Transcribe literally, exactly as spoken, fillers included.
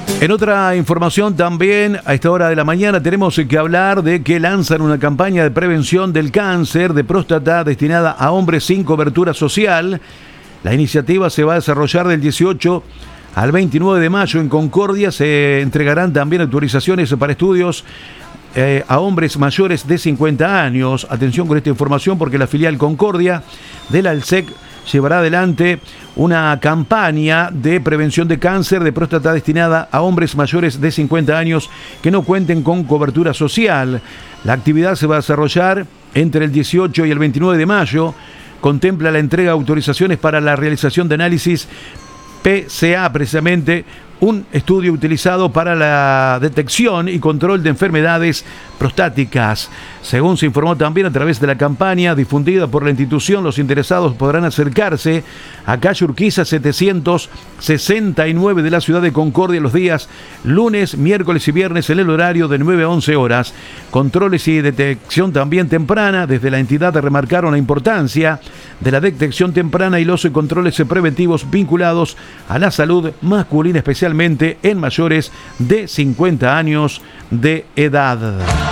En otra información también, a esta hora de la mañana tenemos que hablar de que lanzan una campaña de prevención del cáncer de próstata destinada a hombres sin cobertura social. La iniciativa se va a desarrollar del dieciocho al veintinueve de mayo en Concordia. Se entregarán también autorizaciones para estudios eh, a hombres mayores de cincuenta años. Atención con esta información porque la filial Concordia de la ALSEC llevará adelante una campaña de prevención de cáncer de próstata destinada a hombres mayores de cincuenta años que no cuenten con cobertura social. La actividad se va a desarrollar entre el dieciocho y el veintinueve de mayo. Contempla la entrega de autorizaciones para la realización de análisis P C A, precisamente un estudio utilizado para la detección y control de enfermedades prostáticas. Según se informó también a través de la campaña difundida por la institución, los interesados podrán acercarse a calle Urquiza setecientos sesenta y nueve de la ciudad de Concordia los días lunes, miércoles y viernes en el horario de nueve a once horas. Controles y detección también temprana. Desde la entidad remarcaron la importancia de la detección temprana y los controles preventivos vinculados a la salud masculina, especialmente en mayores de cincuenta años de edad.